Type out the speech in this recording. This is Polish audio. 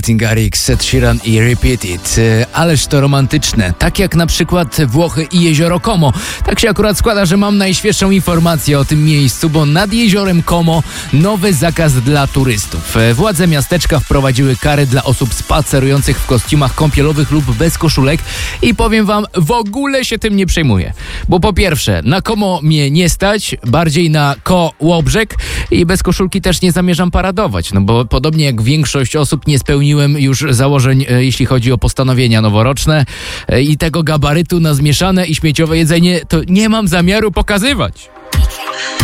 Martin Garrix, Ed Sheeran i Repeat It. Ależ to romantyczne, tak jak na przykład Włochy i jezioro Como. Tak się akurat składa, że mam najświeższą informację o tym miejscu, bo nad jeziorem Como nowy zakaz dla turystów. Władze miasteczka wprowadziły kary dla osób spacerujących w kostiumach kąpielowych lub bez koszulek i powiem wam, w ogóle się tym nie przejmuję. Bo po pierwsze, na Como mnie nie stać, bardziej na Kołobrzeg i bez koszulki też nie zamierzam paradować, no bo podobnie jak większość osób nie spełniłem już założeń, jeśli chodzi o postanowienia noworoczne i tego gabarytu na zmieszane i śmieciowe jedzenie to nie mam zamiaru pokazywać.